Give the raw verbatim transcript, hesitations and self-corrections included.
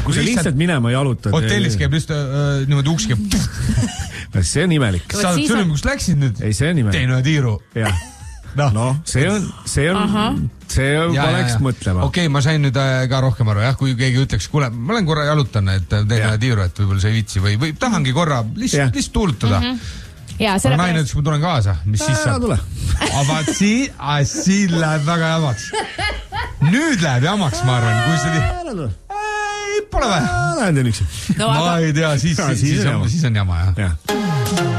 kui sa lihtsalt minema jalutad. Hotellis käib just äh, niimoodi uks käib. See on imelik. Sa oled sülim, kus läksid nüüd? Ei, see on imelik. Tein ühe tiiru. Jah. No, no, see on, see on, Aha. see on, ja, paneks ja, ja. mõtlema. Okei, okay, ma sain nüüd ka rohkem aru, jah, kui keegi ütleks, kuule, ma olen korra jalutan, et teen ühe tiiru, et võib-olla see ei vitsi või, või tahangi korra lihtsalt list tuulutada. Mm-hmm. Ja, aga naine ütles, kui ma tulen kaasa, mis siis saab? Tule. Aga siin, siin läheb väga jamaks. Nüüd läheb jamaks, ma arvan, kui see tihti... Ei, pole vähe. Lähen teen üksi. Ma ei tea, siis, siis, siis, on, siis on jama, jah. Ja.